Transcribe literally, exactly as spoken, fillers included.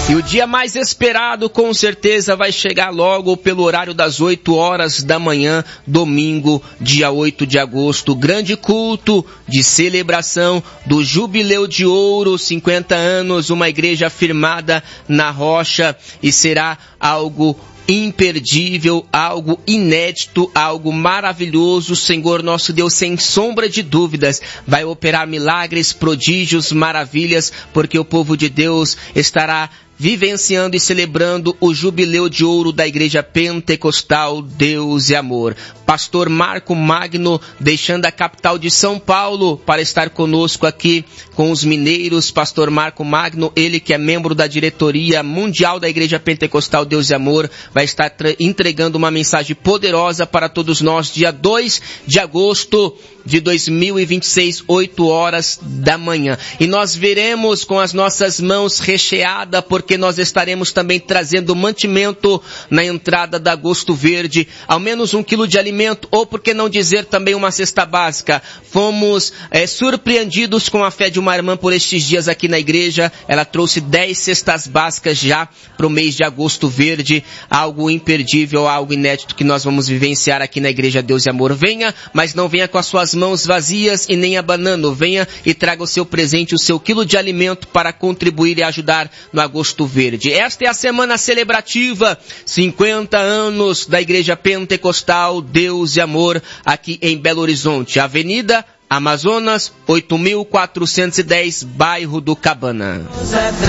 E o dia mais esperado, com certeza, vai chegar logo pelo horário das oito horas da manhã, domingo, dia oito de agosto. Grande culto de celebração do Jubileu de Ouro, cinquenta anos, uma igreja firmada na rocha, e será algo imperdível, algo inédito, algo maravilhoso. O Senhor nosso Deus, sem sombra de dúvidas, vai operar milagres, prodígios, maravilhas, porque o povo de Deus estará vivenciando e celebrando o Jubileu de Ouro da Igreja Pentecostal Deus e Amor. Pastor Marco Magno, deixando a capital de São Paulo para estar conosco aqui com os mineiros. Pastor Marco Magno, ele que é membro da diretoria mundial da Igreja Pentecostal Deus e Amor, vai estar entregando uma mensagem poderosa para todos nós, dia dois de agosto de dois mil e vinte e seis, oito horas da manhã. E nós veremos com as nossas mãos recheadas, porque nós estaremos também trazendo mantimento na entrada da Agosto Verde, ao menos um quilo de alimento, ou por que não dizer também uma cesta básica. Fomos é, surpreendidos com a fé de uma irmã por estes dias aqui na igreja. Ela trouxe dez cestas básicas já para o mês de Agosto Verde, algo imperdível, algo inédito que nós vamos vivenciar aqui na Igreja Deus e Amor. Venha, mas não venha com as suas mãos vazias e nem abanando. Venha e traga o seu presente, o seu quilo de alimento para contribuir e ajudar no Agosto Verde. Esta é a semana celebrativa, cinquenta anos da Igreja Pentecostal Deus e Amor, aqui em Belo Horizonte, Avenida Amazonas, oito mil quatrocentos e dez, bairro do Cabana.